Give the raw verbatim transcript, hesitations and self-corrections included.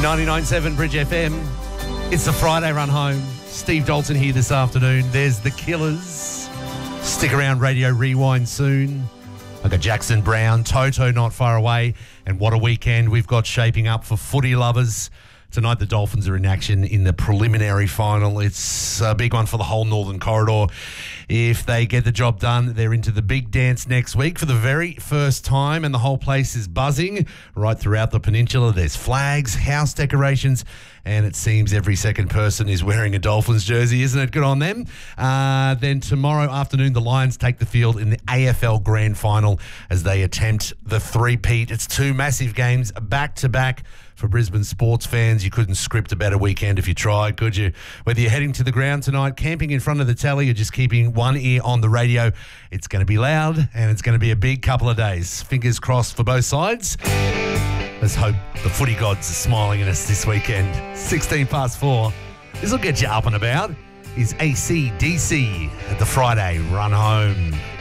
ninety-nine point seven Bridge F M. It's the Friday run home. Steve Dalton here this afternoon. There's the Killers. Stick around, Radio Rewind soon. I got Jackson Brown, Toto not far away. And what a weekend we've got shaping up for footy lovers. Tonight, the Dolphins are in action in the preliminary final. It's a big one for the whole Northern Corridor. If they get the job done, they're into the big dance next week for the very first time, and the whole place is buzzing right throughout the peninsula. There's flags, house decorations, and it seems every second person is wearing a Dolphins jersey, isn't it? Good on them. Uh, then tomorrow afternoon, the Lions take the field in the A F L Grand Final as they attempt the three-peat. It's two massive games back-to-back. For Brisbane sports fans, you couldn't script a better weekend if you tried, could you? Whether you're heading to the ground tonight, camping in front of the telly, or just keeping one ear on the radio, it's going to be loud and it's going to be a big couple of days. Fingers crossed for both sides. Let's hope the footy gods are smiling at us this weekend. sixteen past four. This will get you up and about. Is A C D C at the Friday run home.